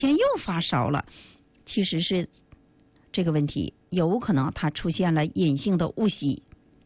天又发烧了，其实是这个问题有可能它出现了隐性的误吸。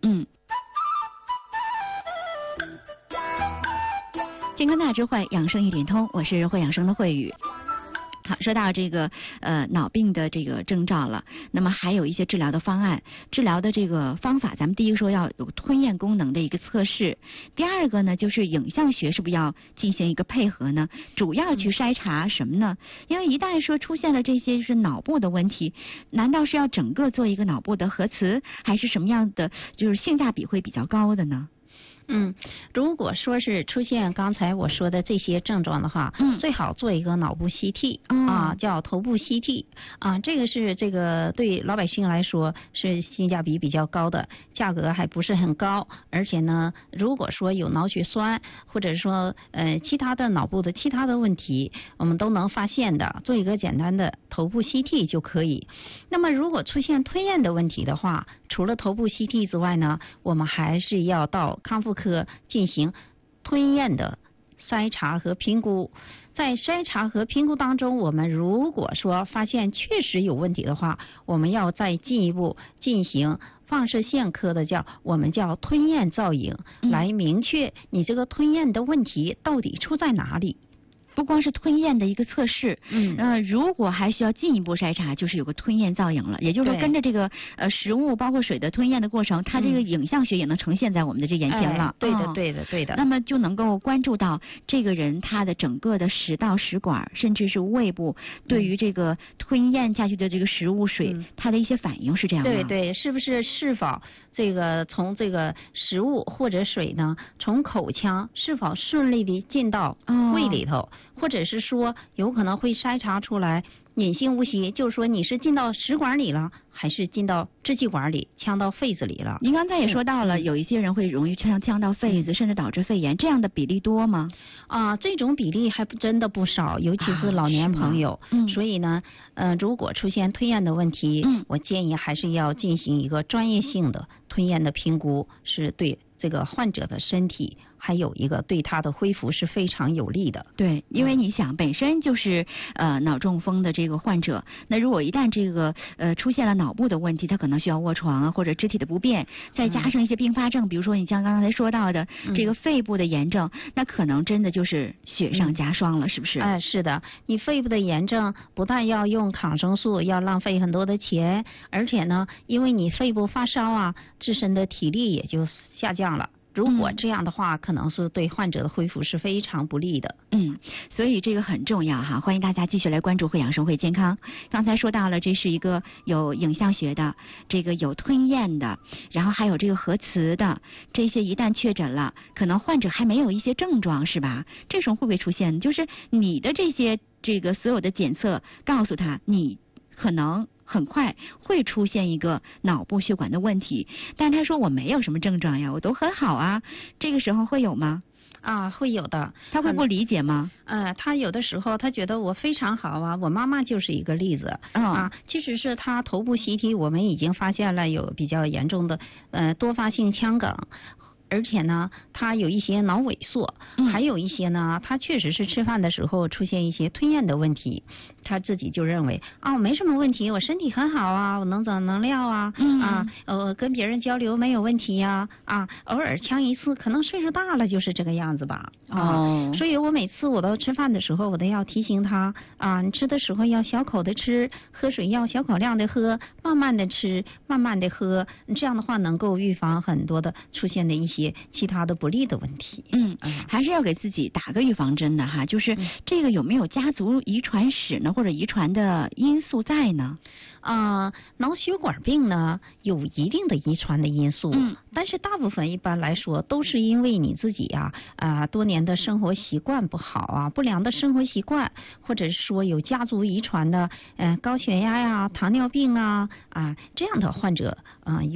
健康大智慧，养生一点通，我是会养生的慧宇。好，说到这个脑病的这个征兆了，那么还有一些治疗的方案，治疗的这个方法，咱们第一个说要有吞咽功能的一个测试，第二个呢就是影像学是不是要进行一个配合呢？主要去筛查什么呢？因为一旦说出现了这些就是脑部的问题，难道是要整个做一个脑部的核磁，还是什么样的就是性价比会比较高的呢？ 如果说是出现刚才我说的这些症状的话，最好做一个脑部 CT 叫头部 CT 这个是这个对老百姓来说是性价比比较高的，价格还不是很高，而且呢，如果说有脑血栓或者说其他的脑部的其他的问题，我们都能发现的，做一个简单的头部 CT 就可以。那么如果出现吞咽的问题的话，除了头部 CT 之外呢，我们还是要到康复科进行吞咽的筛查和评估。在筛查和评估当中，我们如果说发现确实有问题的话，我们要再进一步进行放射线科的我们叫吞咽造影，来明确你这个吞咽的问题到底出在哪里。 不光是吞咽的一个测试，如果还需要进一步筛查，就是有个吞咽造影了，也就是说跟着这个食物包括水的吞咽的过程，它这个影像学也能呈现在我们的这眼前了。 对的，对的，对的。 那么就能够关注到这个人他的整个的食道、食管，甚至是胃部对于这个吞咽下去的这个食物水，它的一些反应是这样的。 对，是否这个从这个食物或者水呢，从口腔是否顺利的进到胃里头，或者是说有可能会筛查出来隐性误吸，就是说你是进到食管里了，还是进到支气管里呛到肺子里了。 您刚才也说到了，有一些人会容易呛到肺子，甚至导致肺炎，这样的比例多吗？ 这种比例还真的不少，尤其是老年朋友。所以呢，如果出现吞咽的问题，我建议还是要进行一个专业性的吞咽的评估，是对这个患者的身体还有一个对他的恢复是非常有利的。 对，因为你想本身就是脑中风的这个患者，那如果一旦这个出现了脑部的问题，他可能需要卧床啊，或者肢体的不便，再加上一些并发症，比如说你像刚才说到的这个肺部的炎症，那可能真的就是雪上加霜了，是不是？ 是的，你肺部的炎症不但要用抗生素，要浪费很多的钱，而且呢，因为你肺部发烧啊，自身的体力也就下降了。如果这样的话，可能是对患者的恢复是非常不利的。 所以这个很重要哈，欢迎大家继续来关注会养生会健康。刚才说到了，这是一个有影像学的，这个有吞咽的，然后还有这个核磁的，这些一旦确诊了，可能患者还没有一些症状，是吧？这时候会不会出现？就是你的这个所有的检测告诉他，你可能很快会出现一个脑部血管的问题，但是他说我没有什么症状呀，我都很好啊，这个时候会有吗？ 会有的。 他会不理解吗？ 他有的时候他觉得我非常好啊，我妈妈就是一个例子。其实是他头部CT我们已经发现了有比较严重的多发性腔梗。而且呢，他有一些脑萎缩，还有一些呢，他确实是吃饭的时候出现一些吞咽的问题，他自己就认为我没什么问题，我身体很好啊，我能长能量啊，跟别人交流没有问题呀，偶尔呛一次，可能岁数大了就是这个样子吧。所以我每次我都吃饭的时候，我都要提醒他你吃的时候要小口的吃，喝水要小口量的喝，慢慢的吃，慢慢的喝，这样的话能够预防很多的出现的一些其他的不利的问题。 还是要给自己打个预防针的哈，就是这个有没有家族遗传史呢，或者遗传的因素在呢？ 脑血管病呢有一定的遗传的因素，但是大部分一般来说都是因为你自己多年的生活习惯不好不良的生活习惯，或者是说有家族遗传的高血压呀、糖尿病这样的患者